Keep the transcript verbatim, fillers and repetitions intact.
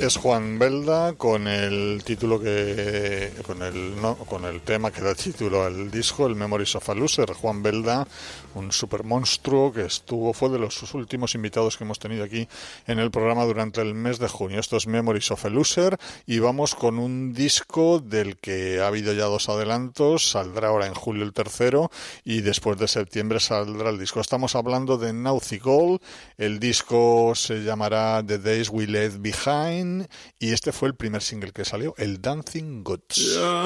Es Juan Belda con el título que con el no, con el tema que da título al disco, el Memories of a Loser. Juan Belda, un super monstruo que estuvo fue de los últimos invitados que hemos tenido aquí en el programa durante el mes de junio. Esto es Memories of a Loser y vamos con un disco del que ha habido ya dos adelantos. Saldrá ahora en julio el tercero y después de septiembre saldrá el disco. Estamos hablando de Nautical. El disco se llamará The Days We Left Behind y este fue el primer single que salió, el Dancing Gods.